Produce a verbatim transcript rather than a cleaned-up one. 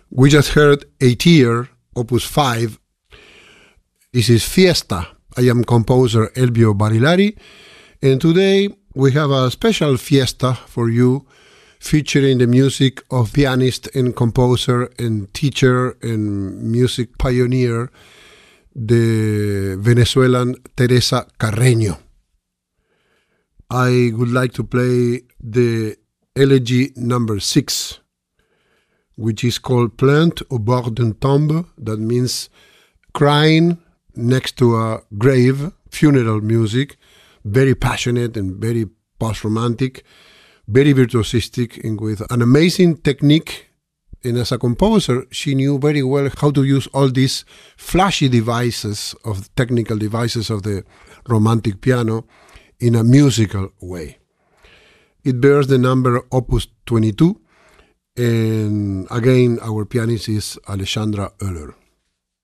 We just heard Aether, Opus five. This is Fiesta. I am composer Elvio Barilari, and today we have a special fiesta for you, featuring the music of pianist and composer and teacher and music pioneer, the Venezuelan Teresa Carreño. I would like to play the elegy number six, which is called Plainte au bord d'une tombe. That means crying next to a grave, funeral music, very passionate and very post-romantic, very virtuosistic, and with an amazing technique. And as a composer, she knew very well how to use all these flashy devices, of technical devices of the romantic piano, in a musical way. It bears the number Opus twenty-two, and again, our pianist is Alexandra Oehler.